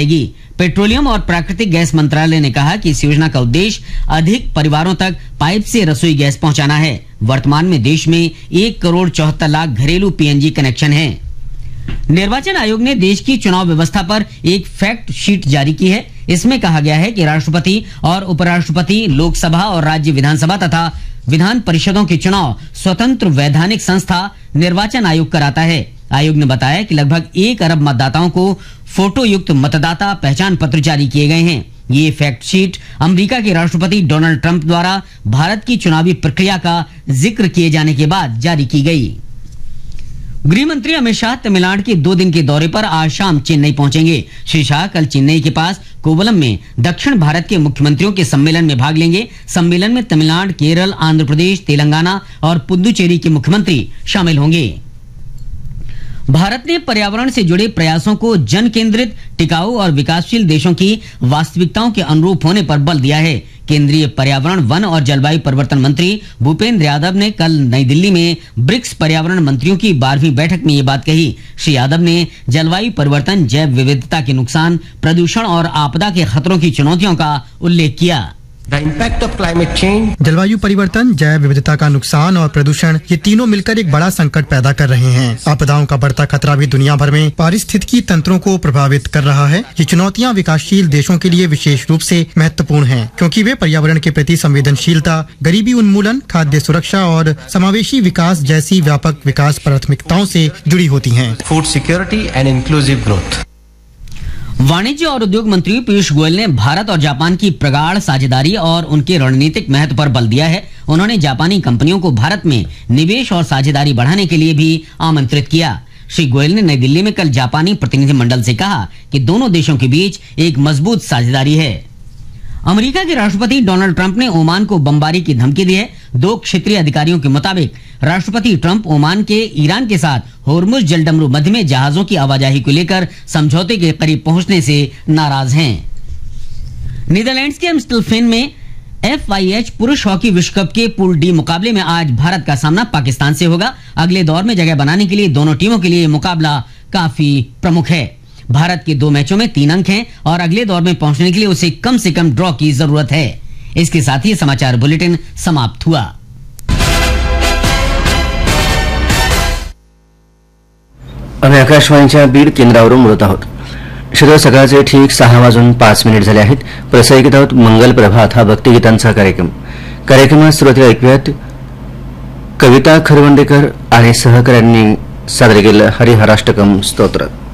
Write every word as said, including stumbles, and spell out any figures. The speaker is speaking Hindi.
जाएगी। पेट्रोलियम और प्राकृतिक गैस मंत्रालय ने कहा कि इस योजना का उद्देश्य अधिक परिवारों तक पाइप से रसोई गैस पहुंचाना है। वर्तमान में देश में एक करोड़ चौहत्तर लाख घरेलू पीएनजी कनेक्शन हैं। निर्वाचन आयोग ने देश की चुनाव व्यवस्था पर एक फैक्ट शीट जारी की है। इसमें कहा गया है कि राष्ट्रपति और उपराष्ट्रपति, लोकसभा और राज्य विधानसभा तथा विधान परिषदों के चुनाव स्वतंत्र वैधानिक संस्था निर्वाचन आयोग कराता है। आयोग ने बताया कि लगभग एक अरब मतदाताओं को फोटो युक्त मतदाता पहचान पत्र जारी किए गए हैं। ये फैक्ट शीट अमेरिका के राष्ट्रपति डोनाल्ड ट्रंप द्वारा भारत की चुनावी प्रक्रिया का जिक्र किए जाने के बाद जारी की गई। गृह मंत्री अमित शाह तमिलनाडु के दो दिन के दौरे पर आज शाम चेन्नई पहुंचेंगे। श्री शाह कल चेन्नई के पास कोवलम में दक्षिण भारत के मुख्यमंत्रियों के सम्मेलन में भाग लेंगे। सम्मेलन में तमिलनाडु, केरल, आंध्र प्रदेश, तेलंगाना और पुदुचेरी के मुख्यमंत्री शामिल होंगे। भारत ने पर्यावरण से जुड़े प्रयासों को जन केंद्रित, टिकाऊ और विकासशील देशों की वास्तविकताओं के अनुरूप होने पर बल दिया है। केंद्रीय पर्यावरण, वन और जलवायु परिवर्तन मंत्री भूपेंद्र यादव ने कल नई दिल्ली में ब्रिक्स पर्यावरण मंत्रियों की बारहवीं बैठक में ये बात कही। श्री यादव ने जलवायु परिवर्तन, जैव विविधता के नुकसान, प्रदूषण और आपदा के खतरों की चुनौतियों का उल्लेख किया। The impact of climate change, जलवायु परिवर्तन, जैव विविधता का नुकसान और प्रदूषण, ये तीनों मिलकर एक बड़ा संकट पैदा कर रहे हैं। आपदाओं का बढ़ता खतरा भी दुनिया भर में पारिस्थितिकी तंत्रों को प्रभावित कर रहा है। ये चुनौतियां विकासशील देशों के लिए विशेष रूप से महत्वपूर्ण हैं, क्योंकि वे पर्यावरण के प्रति संवेदनशीलता, गरीबी उन्मूलन, खाद्य सुरक्षा और समावेशी विकास जैसी व्यापक विकास प्राथमिकताओं से जुड़ी होती हैं। food security and inclusive growth. वाणिज्य और उद्योग मंत्री पीयूष गोयल ने भारत और जापान की प्रगाढ़ साझेदारी और उनके रणनीतिक महत्व पर बल दिया है। उन्होंने जापानी कंपनियों को भारत में निवेश और साझेदारी बढ़ाने के लिए भी आमंत्रित किया। श्री गोयल ने नई दिल्ली में कल जापानी प्रतिनिधिमंडल से कहा कि दोनों देशों के बीच एक मजबूत साझेदारी है। अमेरिका के राष्ट्रपति डोनाल्ड ट्रंप ने ओमान को बमबारी की धमकी दी है। दो क्षेत्रीय अधिकारियों के मुताबिक राष्ट्रपति ट्रंप ओमान के ईरान के साथ होर्मुज जलडमरू मध्य में जहाजों की आवाजाही को लेकर समझौते के करीब पहुंचने से नाराज हैं। नीदरलैंड्स के एम्स्टलफेन में एफ आई एच पुरुष हॉकी विश्व कप के पूल डी मुकाबले में आज भारत का सामना पाकिस्तान से होगा। अगले दौर में जगह बनाने के लिए दोनों टीमों के लिए मुकाबला काफी प्रमुख है। भारत के दो मैचों में तीन अंक हैं और अगले दौर में पहुंचने के लिए उसे कम से कम ड्रॉ की जरूरत है। इसके साथ ही समाचार बुलेटिन समाप्त हुआ। आम्ही आकाशवाणीच्या बीड केंद्रावरून बोलत आहोत। श्रोते, सकाळचे ठीक सहा वाजून पाच मिनिट झाले आहेत। प्रसारित आहोत मंगल प्रभात हा भक्तिगीतांचा कार्यक्रम। कार्यक्रमात श्रोते ऐकूयात कविता खरवंडेकर आणि सहकाऱ्यांनी सादर केलेलं हरिहराष्टकम स्तोत्र।